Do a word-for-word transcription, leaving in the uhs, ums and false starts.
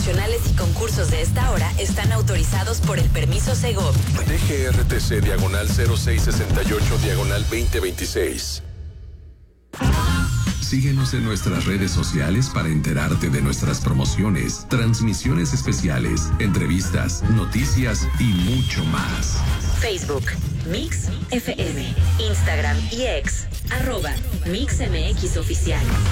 promocionales y concursos de esta hora están autorizados por el permiso Segov. D G R T C diagonal cero seis sesenta y ocho diagonal veinte veintiséis. Síguenos en nuestras redes sociales para enterarte de nuestras promociones, transmisiones especiales, entrevistas, noticias y mucho más. Facebook, Mix F M, Instagram y X, arroba Mix M X Oficial.